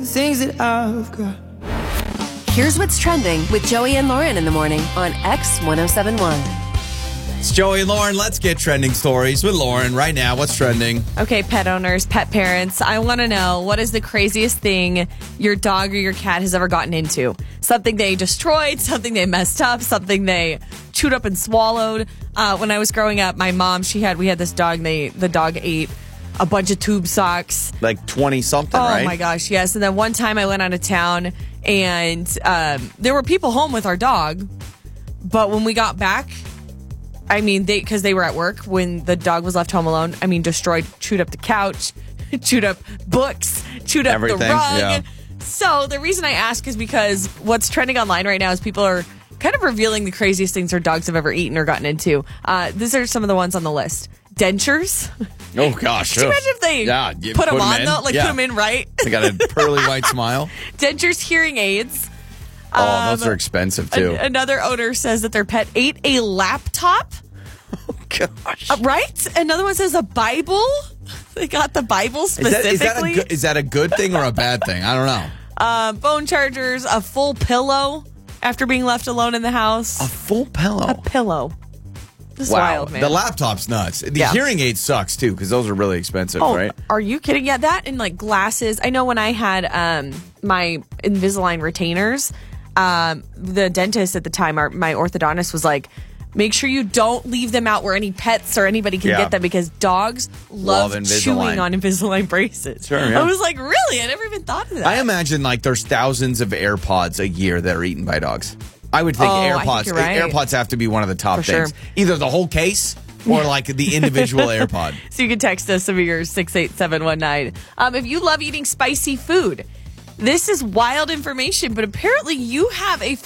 Things that I've got. Here's what's trending with Joey and Lauren in the morning on X1071. It's Joey and Lauren. Let's get trending stories with Lauren right now. What's trending? Okay, pet owners, pet parents, I want to know, what is the craziest thing your dog or your cat has ever gotten into? Something they destroyed, something they messed up, something they chewed up and swallowed. When I was growing up, my mom, we had this dog. The dog ate a bunch of tube socks. Like 20-something, right? Oh, my gosh, yes. And then one time I went out of town, and there were people home with our dog. But when we got back, because they were at work when the dog was left home alone. Destroyed, chewed up the couch, chewed up books, chewed up Everything, the rug. yeah. So the reason I ask is because what's trending online right now is people are kind of revealing the craziest things their dogs have ever eaten or gotten into. These are some of the ones on the list. Dentures. Oh, gosh. Can you imagine if they put them on, though? Put them in, right? They got a pearly white smile. Dentures, hearing aids. Oh, those are expensive, too. Another owner says that their pet ate a laptop. Oh, gosh. Right? Another one says a Bible. They got the Bible specifically. Is that a good thing or a bad thing? I don't know. Phone chargers, a full pillow after being left alone in the house. A full pillow? A pillow. This is wild, man. The laptop's nuts. The hearing aid sucks, too, because those are really expensive, right? Are you kidding? Yeah, that and like glasses. I know when I had my Invisalign retainers, the dentist at the time, my orthodontist was like, make sure you don't leave them out where any pets or anybody can get them, because dogs love chewing on Invisalign braces. Sure, yeah. I was like, really? I never even thought of that. I imagine there's thousands of AirPods a year that are eaten by dogs. I would think AirPods. I think you're right. AirPods have to be one of the top For things. sure. Either the whole case or the individual AirPod. So you can text us some of your 68719. If you love eating spicy food, this is wild information, but apparently you have a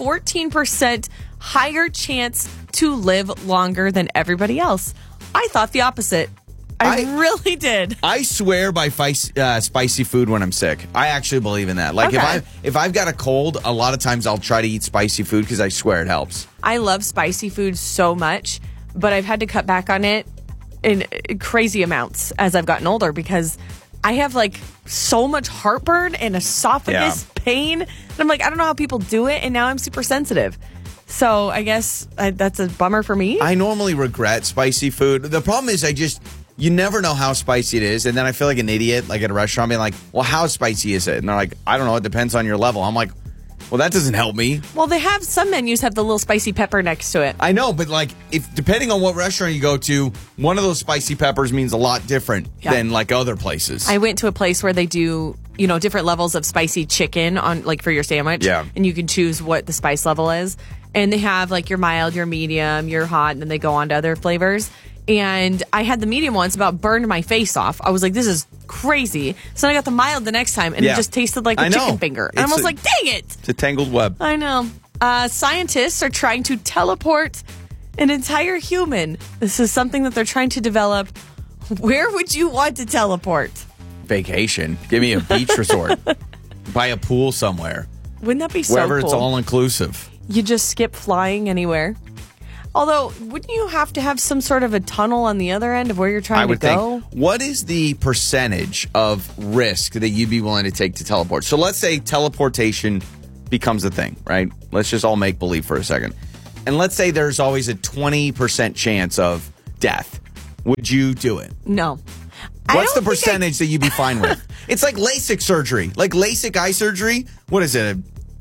14% higher chance to live longer than everybody else. I thought the opposite. I really did. I swear by spicy food when I'm sick. I actually believe in that. If I've got a cold, a lot of times I'll try to eat spicy food because I swear it helps. I love spicy food so much, but I've had to cut back on it in crazy amounts as I've gotten older because I have so much heartburn and esophagus pain. And I'm I don't know how people do it, and now I'm super sensitive. So I guess that's a bummer for me. I normally regret spicy food. The problem is you never know how spicy it is. And then I feel like an idiot, at a restaurant, being like, well, how spicy is it? And they're like, I don't know. It depends on your level. I'm like, well, that doesn't help me. Well, some menus have the little spicy pepper next to it. I know, but if depending on what restaurant you go to, one of those spicy peppers means a lot different than other places. I went to a place where they do, different levels of spicy chicken on for your sandwich. Yeah. And you can choose what the spice level is. And they have your mild, your medium, your hot, and then they go on to other flavors. And I had the medium once, about burned my face off. I was like, this is crazy. So I got the mild the next time, and it just tasted like a chicken finger. And I was like, dang it. It's a tangled web. I know. Scientists are trying to teleport an entire human. This is something that they're trying to develop. Where would you want to teleport? Vacation. Give me a beach resort. Buy a pool somewhere. Wouldn't that be so Wherever cool? It's all inclusive. You just skip flying anywhere. Although, wouldn't you have to have some sort of a tunnel on the other end of where you're trying to go? Think, what is the percentage of risk that you'd be willing to take to teleport? So let's say teleportation becomes a thing, right? Let's just all make believe for a second. And let's say there's always a 20% chance of death. Would you do it? No. What's the percentage that you'd be fine with? It's like LASIK surgery. Like LASIK eye surgery. What is it?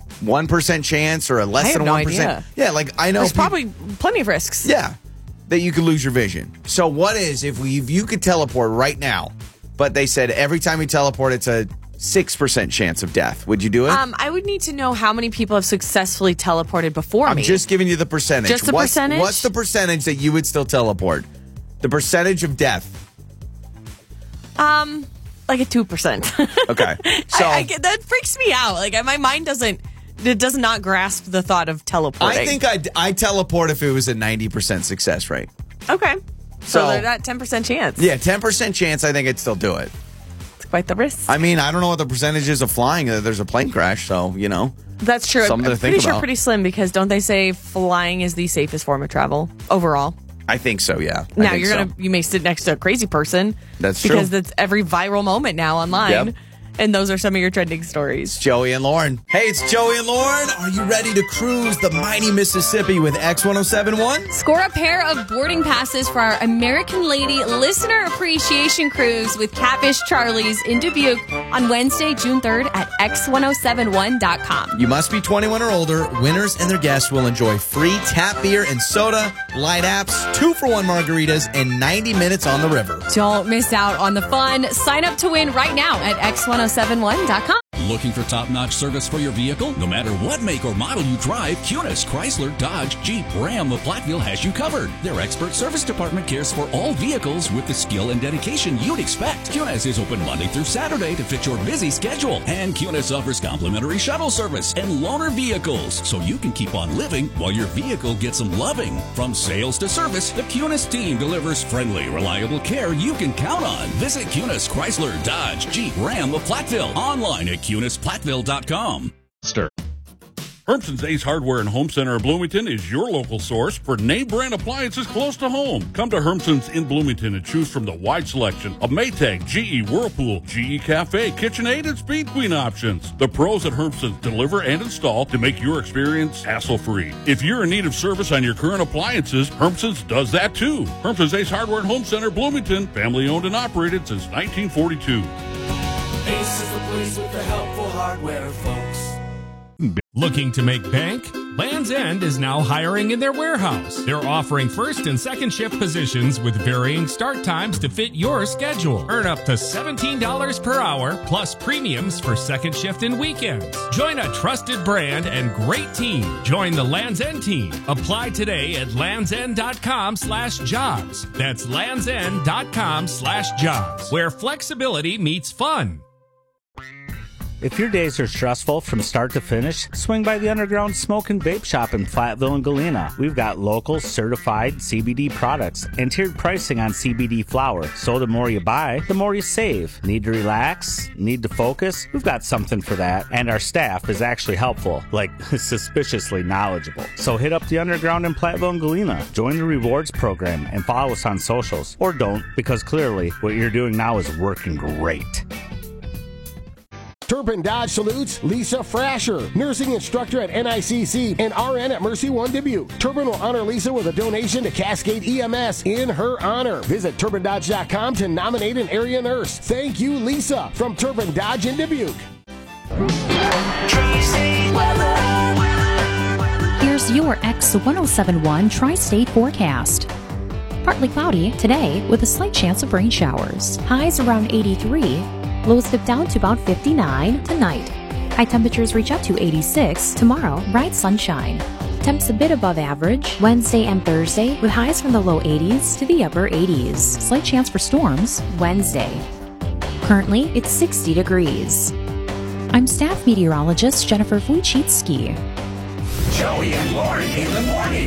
1% chance or a less than 1%? Idea. Yeah, I know. There's probably plenty of risks. Yeah, that you could lose your vision. So what is, if you could teleport right now, but they said every time you teleport, it's a 6% chance of death. Would you do it? I would need to know how many people have successfully teleported before me. I'm just giving you the percentage. Just the percentage? What's the percentage that you would still teleport? The percentage of death. Like a 2%. Okay. So that freaks me out. My mind does not grasp the thought of teleporting. I think I'd teleport if it was a 90% success rate. Okay. So there's that 10% chance. Yeah, 10% chance, I think I'd still do it. It's quite the risk. I mean, I don't know what the percentage is of flying. There's a plane crash, so, That's true. Something to think pretty sure about. pretty slim, because don't they say flying is the safest form of travel overall? I think so, yeah. Now you may sit next to a crazy person. That's true. Because that's every viral moment now online. Yep. And those are some of your trending stories. Joey and Lauren. Hey, it's Joey and Lauren. Are you ready to cruise the mighty Mississippi with X1071? Score a pair of boarding passes for our American Lady Listener Appreciation Cruise with Catfish Charlie's in Dubuque on Wednesday, June 3rd at X1071.com. You must be 21 or older. Winners and their guests will enjoy free tap beer and soda, light apps, 2-for-1 margaritas, and 90 minutes on the river. Don't miss out on the fun. Sign up to win right now at X1071.com. Looking for top-notch service for your vehicle? No matter what make or model you drive, Cunis, Chrysler, Dodge, Jeep, Ram of Platteville has you covered. Their expert service department cares for all vehicles with the skill and dedication you'd expect. Cunis is open Monday through Saturday to fit your busy schedule. And Cunis offers complimentary shuttle service and loaner vehicles, so you can keep on living while your vehicle gets some loving. From sales to service, the Cunis team delivers friendly, reliable care you can count on. Visit Cunis, Chrysler, Dodge, Jeep, Ram of Platteville. Online at CunisPlatteville.com. Hermson's Ace Hardware and Home Center of Bloomington is your local source for name brand appliances close to home. Come to Hermson's in Bloomington and choose from the wide selection of Maytag, GE, Whirlpool, GE Cafe, KitchenAid, and Speed Queen options. The pros at Hermson's deliver and install to make your experience hassle-free. If you're in need of service on your current appliances, Hermson's does that too. Hermson's Ace Hardware and Home Center, Bloomington, family owned and operated since 1942. Ace is the place with the helpful hardware, folks. Looking to make bank? Land's End is now hiring in their warehouse. They're offering first and second shift positions with varying start times to fit your schedule. Earn up to $17 per hour plus premiums for second shift and weekends. Join a trusted brand and great team. Join the Land's End team. Apply today at landsend.com/jobs. That's landsend.com/jobs, where flexibility meets fun. If your days are stressful from start to finish, swing by the Underground Smoke and Vape Shop in Platteville and Galena. We've got local certified CBD products and tiered pricing on CBD flower. So the more you buy, the more you save. Need to relax? Need to focus? We've got something for that. And our staff is actually helpful, like suspiciously knowledgeable. So hit up the Underground in Platteville and Galena. Join the rewards program and follow us on socials. Or don't, because clearly what you're doing now is working great. Turpin Dodge salutes Lisa Frasher, nursing instructor at NICC and RN at Mercy One Dubuque. Turpin will honor Lisa with a donation to Cascade EMS in her honor. Visit TurpinDodge.com to nominate an area nurse. Thank you, Lisa, from Turpin Dodge in Dubuque. Here's your X1071 Tri-State forecast. Partly cloudy today with a slight chance of rain showers. Highs around 83. Lows dip down to about 59 tonight. High temperatures reach up to 86 tomorrow. Bright sunshine. Temps a bit above average Wednesday and Thursday with highs from the low 80s to the upper 80s. Slight chance for storms Wednesday. Currently, it's 60 degrees. I'm staff meteorologist Jennifer Wojcicki. Joey and Lauren in the morning.